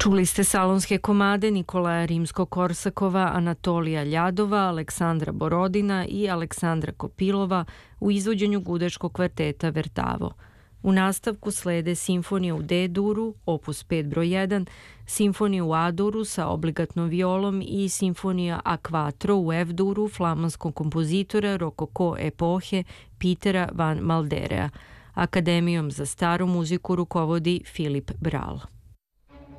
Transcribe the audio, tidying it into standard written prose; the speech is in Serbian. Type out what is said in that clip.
Čuli ste salonske komade Nikolaja Rimsko-Korsakova, Anatolija Ljadova, Aleksandra Borodina i Aleksandra Kopilova u izvođenju gudečkog kvarteta Vertavo. U nastavku slede simfonija u D-duru, opus 5 broj 1, simfonija u A-duru sa obligatnom violom i simfonija A quattro u F-duru flamanskog kompozitora rokoko epohe Petera van Malderea. Akademijom za staru muziku rukovodi Filip Bral.